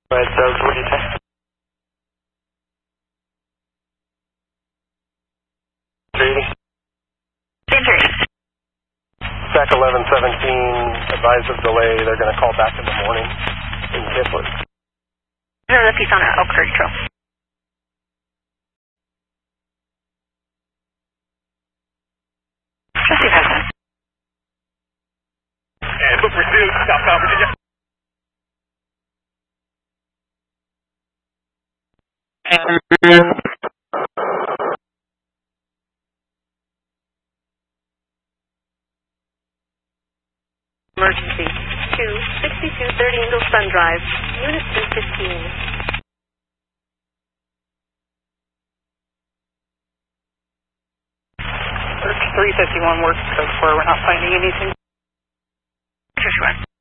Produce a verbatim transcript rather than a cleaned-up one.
Go ahead, Doug, what do you say? three eighty. Back eleven seventeen, advise of delay. They're going to call back in the morning in Kipling. There's a piece on Elk Creek Trail. And book pursuit, southbound Virginia. Emergency. two sixty-two thirty Ingleston Drive, Unit three fifteen. three fifty-one works code four. We're not finding anything. Sure.